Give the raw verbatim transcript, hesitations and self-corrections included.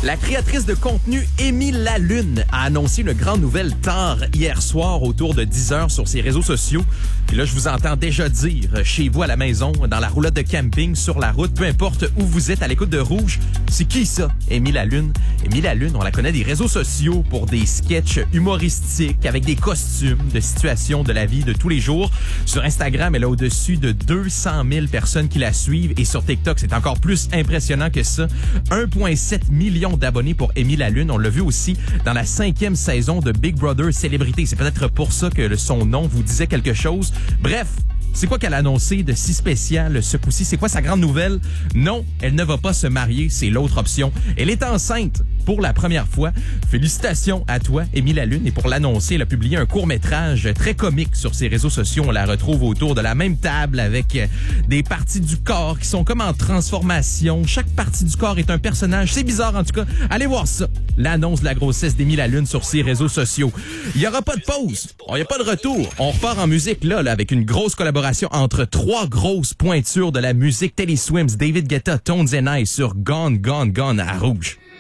La créatrice de contenu Émile Lalune a annoncé une grande nouvelle tard hier soir autour de dix heures sur ses réseaux sociaux. Et là, je vous entends déjà dire, chez vous à la maison, dans la roulotte de camping, sur la route, peu importe où vous êtes à l'écoute de Rouge, c'est qui ça, Émile Lalune? Émile Lalune, on la connaît des réseaux sociaux pour des sketchs humoristiques avec des costumes de situations de la vie de tous les jours. Sur Instagram, elle a au-dessus de deux cent mille personnes qui la suivent et sur TikTok, c'est encore plus impressionnant que ça. un virgule sept million d'abonnés pour Émile Lalune. On l'a vu aussi dans la cinquième saison de Big Brother Célébrité. C'est peut-être pour ça que son nom vous disait quelque chose. Bref, c'est quoi qu'elle a annoncé de si spécial ce coup-ci? C'est quoi sa grande nouvelle? Non, elle ne va pas se marier, c'est l'autre option. Elle est enceinte pour la première fois. Félicitations à toi, Émile Lalune. Et pour l'annoncer, elle a publié un court-métrage très comique sur ses réseaux sociaux. On la retrouve autour de la même table avec des parties du corps qui sont comme en transformation. Chaque partie du corps est un personnage. C'est bizarre en tout cas. Allez voir ça. L'annonce de la grossesse d'Émile Lalune sur ses réseaux sociaux. Il n'y aura pas de pause. Il n'y a pas de retour. On repart en musique là, là avec une grosse collaboration entre trois grosses pointures de la musique. Teddy Swims, David Guetta, Tones and I sur Gone, Gone, Gone à Rouge.